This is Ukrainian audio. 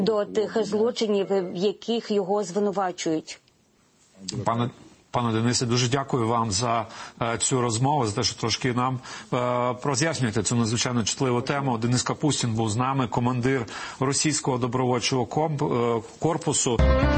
до тих злочинів, в яких його звинувачують. Пане Денисе, дуже дякую вам за цю розмову, за те, що трошки нам роз'яснюєте цю надзвичайно чутливу тему. Денис Капустін був з нами, командир російського добровольчого корпусу.